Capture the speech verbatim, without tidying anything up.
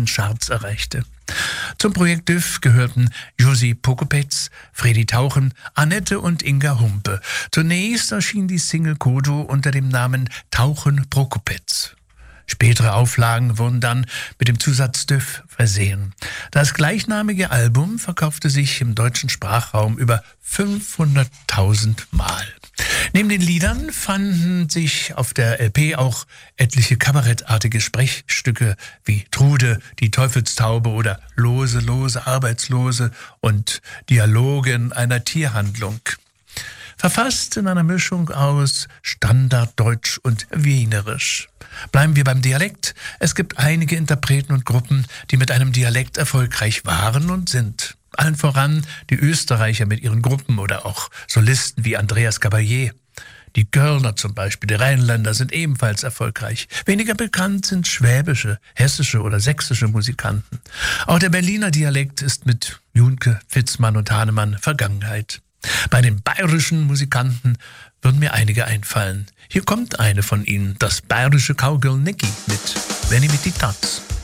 deutschen Charts erreichte. Zum Projekt D Ü F gehörten Josie Prokopetz, Fredi Tauchen, Annette und Inga Humpe. Zunächst erschien die Single Kodo unter dem Namen Tauchen Prokopetz. Spätere Auflagen wurden dann mit dem Zusatz D Ü F versehen. Das gleichnamige Album verkaufte sich im deutschen Sprachraum über fünfhunderttausend Mal. Neben den Liedern fanden sich auf der L P auch etliche kabarettartige Sprechstücke wie Trude, die Teufelstaube oder Lose, Lose, Arbeitslose und Dialoge in einer Tierhandlung. Verfasst in einer Mischung aus Standarddeutsch und Wienerisch. Bleiben wir beim Dialekt. Es gibt einige Interpreten und Gruppen, die mit einem Dialekt erfolgreich waren und sind. Allen voran die Österreicher mit ihren Gruppen oder auch Solisten wie Andreas Gabalier. Die Kölner zum Beispiel, die Rheinländer sind ebenfalls erfolgreich. Weniger bekannt sind schwäbische, hessische oder sächsische Musikanten. Auch der Berliner Dialekt ist mit Junke, Fitzmann und Hahnemann Vergangenheit. Bei den bayerischen Musikanten würden mir einige einfallen. Hier kommt eine von ihnen, das bayerische Cowgirl Nicky mit Wenn ich mit die Tats.